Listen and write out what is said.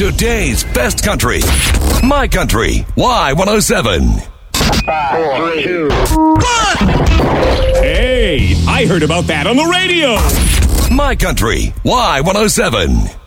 Today's best country. My Country. Y107. 5, 4, 2, 1. Hey, I heard about that on the radio. My Country. Y107.